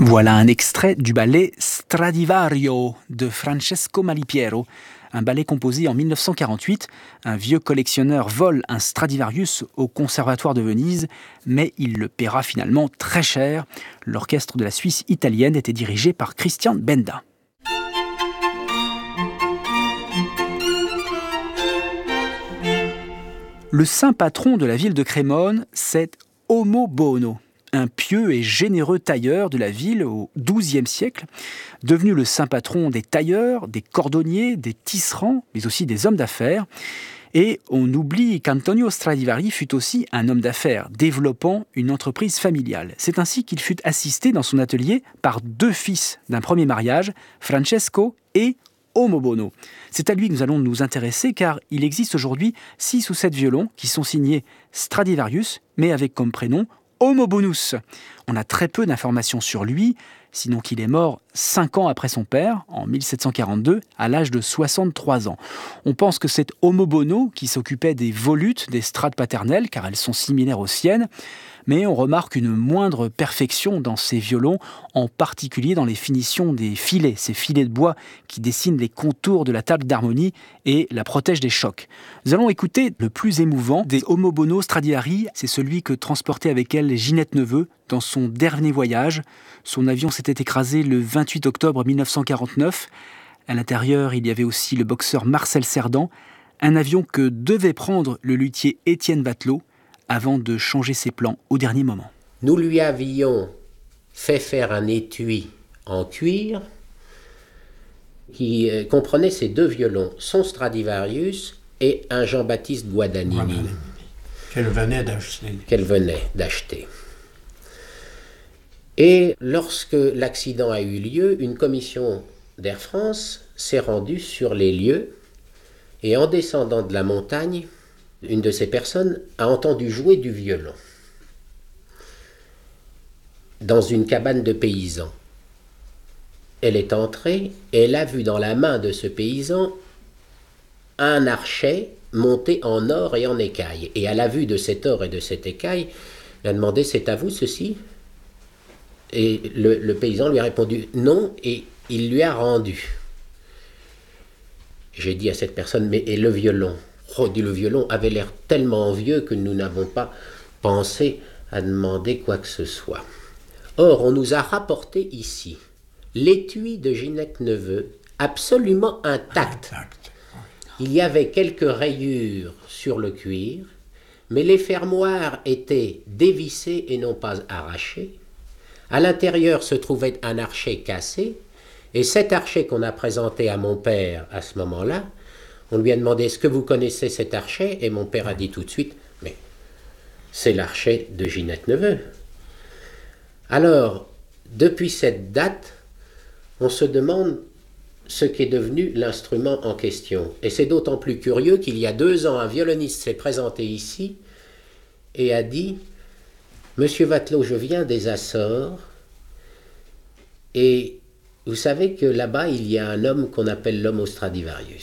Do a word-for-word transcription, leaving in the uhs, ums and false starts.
Voilà un extrait du ballet Stradivario de Francesco Malipiero, un ballet composé en mille neuf cent quarante-huit. Un vieux collectionneur vole un Stradivarius au Conservatoire de Venise, mais il le paiera finalement très cher. L'orchestre de la Suisse italienne était dirigé par Christian Benda. Le saint patron de la ville de Crémone, c'est Homo Bono, un pieux et généreux tailleur de la ville au douzième siècle, devenu le saint patron des tailleurs, des cordonniers, des tisserands, mais aussi des hommes d'affaires. Et on oublie qu'Antonio Stradivari fut aussi un homme d'affaires, développant une entreprise familiale. C'est ainsi qu'il fut assisté dans son atelier par deux fils d'un premier mariage, Francesco et Homo Bono. C'est à lui que nous allons nous intéresser car il existe aujourd'hui six ou sept violons qui sont signés Stradivarius, mais avec comme prénom Homo Bonus. On a très peu d'informations sur lui, sinon qu'il est mort cinq ans après son père, en mille sept cent quarante-deux, à l'âge de soixante-trois ans. On pense que c'est Homo Bono qui s'occupait des volutes des strades paternelles, car elles sont similaires aux siennes, mais on remarque une moindre perfection dans ces violons, en particulier dans les finitions des filets, ces filets de bois qui dessinent les contours de la table d'harmonie et la protègent des chocs. Nous allons écouter le plus émouvant des Homo Bono Stradivari, c'est celui que transportait avec elle Ginette Neveu dans son dernier voyage. Son avion s'était écrasé le vingt-huit octobre mille neuf cent quarante-neuf. À l'intérieur, il y avait aussi le boxeur Marcel Cerdan, un avion que devait prendre le luthier Étienne Vatelot avant de changer ses plans au dernier moment. Nous lui avions fait faire un étui en cuir qui euh, comprenait ces deux violons, son Stradivarius et un Jean-Baptiste Guadagnini, Guadagnini qu'elle venait d'acheter. Qu'elle venait d'acheter. Et lorsque l'accident a eu lieu, une commission d'Air France s'est rendue sur les lieux et en descendant de la montagne, une de ces personnes a entendu jouer du violon dans une cabane de paysans. Elle est entrée et elle a vu dans la main de ce paysan un archet monté en or et en écaille. Et à la vue de cet or et de cette écaille, elle a demandé « C'est à vous ceci ?» Et le, le paysan lui a répondu « Non » et il lui a rendu. J'ai dit à cette personne « Mais et le violon ?» Oh, dit le violon avait l'air tellement vieux que nous n'avons pas pensé à demander quoi que ce soit. Or, on nous a rapporté ici l'étui de Ginette Neveu, absolument intact. Intact. Il y avait quelques rayures sur le cuir, mais les fermoirs étaient dévissés et non pas arrachés. À l'intérieur se trouvait un archet cassé, et cet archet qu'on a présenté à mon père à ce moment-là, on lui a demandé « Est-ce que vous connaissez cet archet ?» Et mon père a dit tout de suite « Mais c'est l'archet de Ginette Neveu. » Alors, depuis cette date, on se demande ce qu'est devenu l'instrument en question. Et c'est d'autant plus curieux qu'il y a deux ans, un violoniste s'est présenté ici et a dit « Monsieur Vatelot, je viens des Açores et vous savez que là-bas, il y a un homme qu'on appelle l'homme au Stradivarius. »